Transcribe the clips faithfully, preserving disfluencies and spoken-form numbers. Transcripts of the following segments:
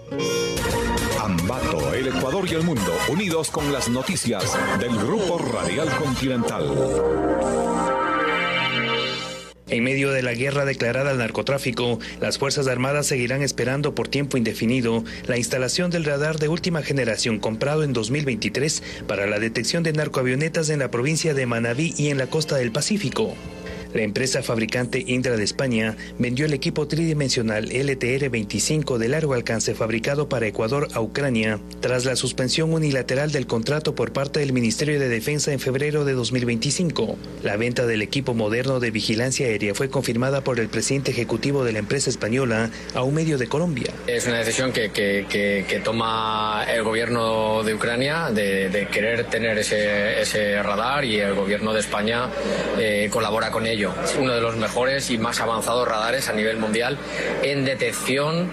Ambato, el Ecuador y el mundo, unidos con las noticias del Grupo Radial Continental. En medio de la guerra declarada al narcotráfico, las Fuerzas Armadas seguirán esperando por tiempo indefinido la instalación del radar de última generación comprado en dos mil veintitrés para la detección de narcoavionetas en la provincia de Manabí y en la costa del Pacífico. La empresa fabricante Indra de España vendió el equipo tridimensional L T R veinticinco de largo alcance fabricado para Ecuador a Ucrania tras la suspensión unilateral del contrato por parte del Ministerio de Defensa en febrero de dos mil veinticinco. La venta del equipo moderno de vigilancia aérea fue confirmada por el presidente ejecutivo de la empresa española a un medio de Colombia. Es una decisión que, que, que, que toma el gobierno de Ucrania de, de querer tener ese, ese radar, y el gobierno de España eh, colabora con ello. Uno de los mejores y más avanzados radares a nivel mundial en detección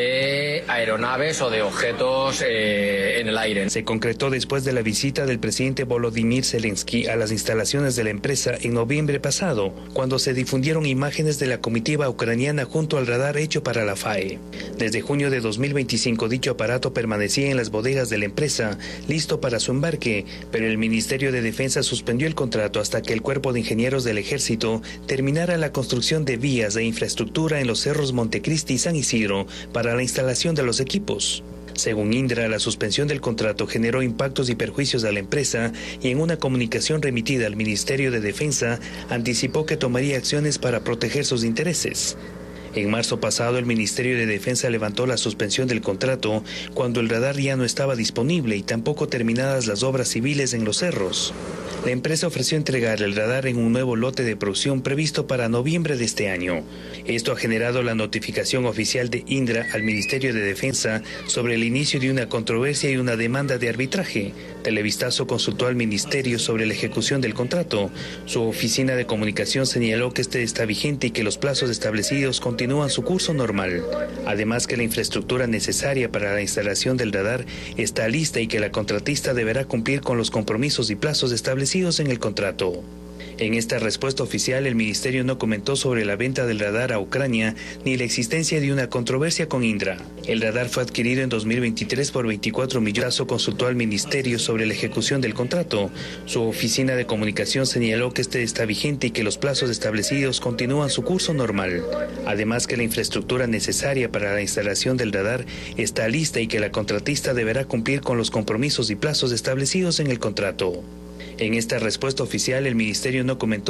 de aeronaves o de objetos eh, en el aire. Se concretó después de la visita del presidente Volodymyr Zelensky a las instalaciones de la empresa en noviembre pasado, cuando se difundieron imágenes de la comitiva ucraniana junto al radar hecho para la F A E. Desde junio de dos mil veinticinco dicho aparato permanecía en las bodegas de la empresa, listo para su embarque, pero el Ministerio de Defensa suspendió el contrato hasta que el Cuerpo de Ingenieros del Ejército terminara la construcción de vías e infraestructura en los cerros Montecristi y San Isidro para la instalación de los equipos. Según Indra, la suspensión del contrato generó impactos y perjuicios a la empresa, y en una comunicación remitida al Ministerio de Defensa anticipó que tomaría acciones para proteger sus intereses. En marzo pasado, el Ministerio de Defensa levantó la suspensión del contrato cuando el radar ya no estaba disponible y tampoco terminadas las obras civiles en los cerros. La empresa ofreció entregar el radar en un nuevo lote de producción previsto para noviembre de este año. Esto ha generado la notificación oficial de Indra al Ministerio de Defensa sobre el inicio de una controversia y una demanda de arbitraje. Televistazo consultó al Ministerio sobre la ejecución del contrato. Su oficina de comunicación señaló que este está vigente y que los plazos establecidos continúan su curso normal. Además, que la infraestructura necesaria para la instalación del radar está lista y que la contratista deberá cumplir con los compromisos y plazos establecidos en el contrato. En esta respuesta oficial, el ministerio no comentó sobre la venta del radar a Ucrania ni la existencia de una controversia con Indra. El radar fue adquirido en dos mil veintitrés por veinticuatro millones. Consultó al ministerio sobre la ejecución del contrato. Su oficina de comunicación señaló que este está vigente y que los plazos establecidos continúan su curso normal. Además, que la infraestructura necesaria para la instalación del radar está lista y que la contratista deberá cumplir con los compromisos y plazos establecidos en el contrato. En esta respuesta oficial, el ministerio no comentó